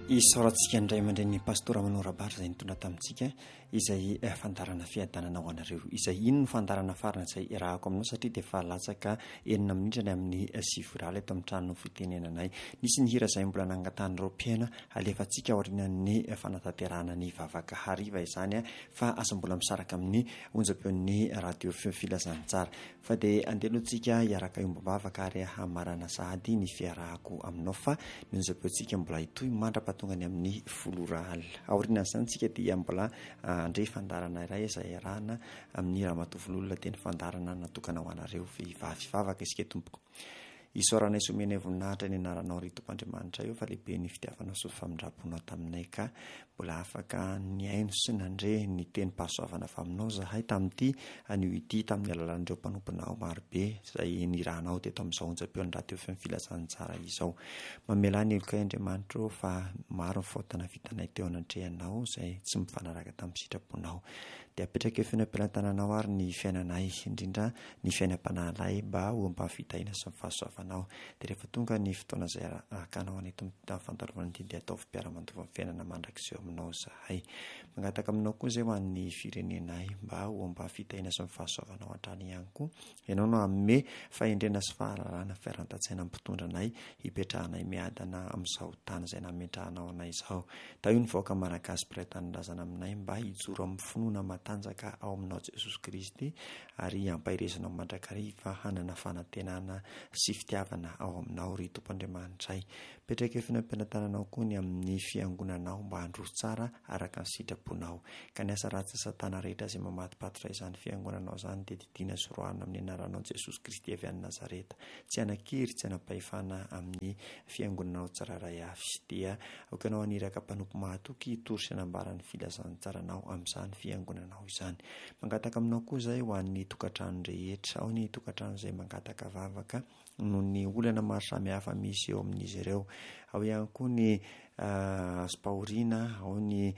Isaorantsika indray mandray ny pastora Manorabary izay nitondra tamintsika izay fandarana fiadanana ho anareo. Izay ino ny fandarana farana izay irahako aminao satria dia efa latsaka 9 minitra amin'ny sivorala eto amin'ny trano fitenenanay. Nisy ny hira izay mbola nangatan'ireo mpiaina alefantsika aorinan'ny fanatanterahana ny vavaka hariva izany fa asa mbola misaraka amin'ny onjam-peon'ny radio filazantsara. Fa dia andelotsika hiaraka iombam-bavaka ary hamarana sahady ny fiarahako aminao fa ny onjam-peontsika mbola hitoy mandrapatonga ny amin'ny foloraly. Aorinan'izany tsika dia mbola andre fandarana iray izay arahana amin'ny ramatovololona teny fandarana natokana ho anareo vehivavy vavaka isika tompoko. Isaoranay somenay voninahitra ny anaranao Ritom-Andriamanitra io fa lehibe ny fitiavanao sy famindraponao taminay ka mbola afaka ny aino sy nandre ny teny pahasoavana avy aminao zahay tamin'ity anio ity tamin'ny alalan'ireo mpanomponao marobe izay nirahanao teto amin'izao onjam-peon'ny radio filazantsara izao. Mamela ny elokay Andriamanitra fa maro ny faotana vitanay teo anatrehanao izay tsy mifanaraka tamin'ny sitraponao. Dia apetraka eo fiainam-pilantananao ary ny fiainanay indrindra ny fiainam-panahalay mba ho ampahafitaina sy fahasoavanao. Dia rehefa tonga ny fotoana izay arakanao aneto fandalovana ity dia ataovy mpiara-mandova amin'ny fiainana mandrakizeo aminao zahay. Mangataka aminao koa izay ho an'ny firenenay mba ho ampahafitaina sy fahasoavanao hatrany ihany koa. Ianao no hamme fahendrena sy fahalalana fiaran-tantsaina ampitondranay hipetrahanay miadana amin'izao tany izay nametrahanao anay izao. Da io ny vahoaka malagasy mpiray tany lazana aminay mba hijoro amin'ny finoana matanjaka ao aminao Jesosy Kristy ary hampahirezinao mandrakariva hanana fanantenana sy fitiavana ao aminao ry Tompo-Andriamanitray. Petraka eo fiainam-piantananao koa ny amin'ny fiangonanao mba handroso tsara araka ny sitraponao. Ka ny asa ratsy satana rehetra izay mamatipatotra izany fiangonanao izany dia didina sy roahana amin'ny anaranao Jesosy Kristy avy any Nazareta. Tsy hanakiry, tsy hanapahefana amin'ny fiangonanao tsiraray avy. Dia aokanao aniraka mpanompo mahatoky hitory sy hanambaran'ny filazantsaranao amin'izany fiangonanao izany. Mangataka aminao koa izay ho an'ny tokantrano rehetra, ao ny tokantrano izay mangataka vavaka noho ny olana maro samihafa misy eo amin'izy ireo. Ao ihany koa ny asom-pahoriana, ao ny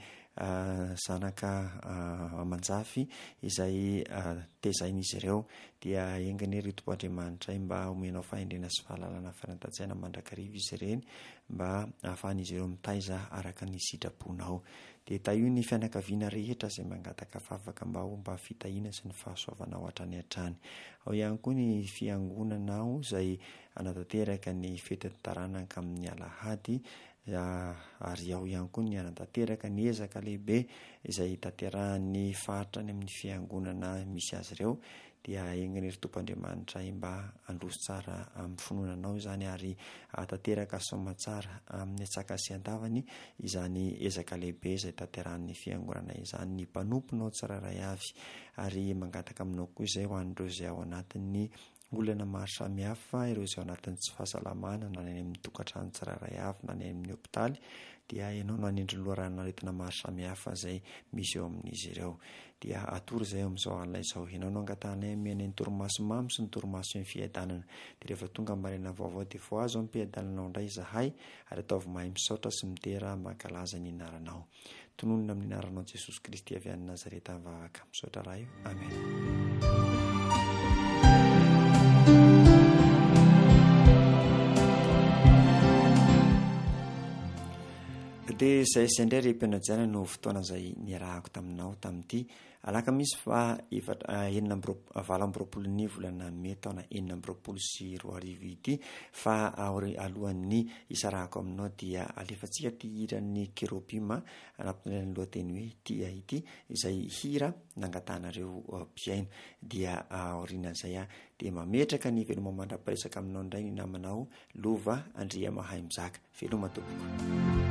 zanaka amanjafy izay tezain'izy ireo. Dia engany ry Tompo-Andriamanitray mba omenao fahendrena sy fahalalana fiaran-tantsaina mandrakariva izy ireny mba ahafahan'izy ireo mitaiza araka ny sitraponao. Dia io ny fianakaviana rehetra izay mangataka vavaka mba ho mba fitahiana sy ny fahasoavanao hatrany hatrany. Ao ihany koa ny fiangonanao izay anatanteraka ny fetin'ny taranaka amin'ny alahady ary ao ihany koa ny anatanteraka ny ezaka lehibe izay tanterahan'ny fahatrany amin'ny fiangonana misy azy ireo. Dia engany ry Tompo-Andriamanitray mba handroso tsara amin'ny finoananao izany ary tanteraka somatsara amin'ny atsaka sy andavany izany ezaka lehibe izay tanterahan'ny fiangonana izany ny mpanomponao tsiraray avy. Ary mangataka aminao koa izay ho an'ireo izay ao anatin'ny olana maro samihafa, ireo izay ao anatin'ny tsy fahasalamana na ny amin'ny tokantrano tsiraray avy na ny amin'ny hopitaly. Dia ianao no hanindry loharanan-aretina maro samihafa izay misy eo amin'izy ireo. Dia atory izay amin'izao alina izao. Ianao no angatanay miainay ny torimaso mamy sy ny torimaso ny fiadanana. Dia rehefa tonga marina vaovao dia voazo amin'ny mpiadananao indray zahay ary ataovy mahay misaotra sy mitera mankalaza ny anaranao. Tononona amin'ny anaranao Jesosy Kristy avy any Nazareta mivavaka misaotra raha io. Amen. Dia izay indray ream-pianajana no fotoana izay niarahako taminao tamin'ity alakamisy fa 7 ny volana May taona 2024 ity. Fa alohan'ny isarahako aminao dia alefantsika ty hiran'ny Kerobima anampin'ny lohateny hoe tia ity izay hira nangatanareo mpiaino. Dia aorian'izay dia mametraka ny veloma mandra-paresaka aminao indray ny namanao Lova Andria Mahay Mizaka. Veloma tompoko.